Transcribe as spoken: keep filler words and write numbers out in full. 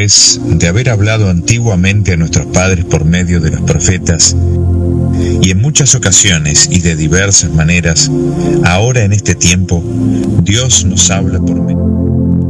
después de haber hablado antiguamente a nuestros padres por medio de los profetas, y en muchas ocasiones y de diversas maneras, ahora en este tiempo, Dios nos habla por medio